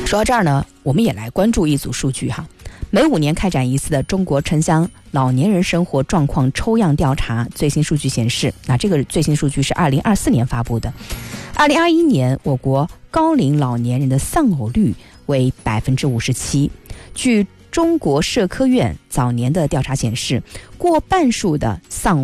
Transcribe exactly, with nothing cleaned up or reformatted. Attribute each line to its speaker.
Speaker 1: 说到这儿呢，我们也来关注一组数据哈。每五年开展一次的中国城乡老年人生活状况抽样调查，最新数据显示，那这个最新数据是二零二四年发布的。二零二一年，我国高龄老年人的丧偶率为百分之五十七。据中国社科院早年的调查显示，过半数的丧